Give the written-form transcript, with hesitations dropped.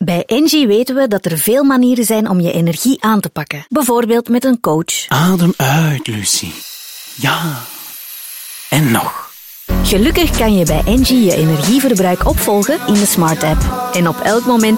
Bij Engie weten we dat er veel manieren zijn om je energie aan te pakken. Bijvoorbeeld met een coach. Adem uit, Lucie. Ja. En nog. Gelukkig kan je bij Engie je energieverbruik opvolgen in de Smart App. En op elk moment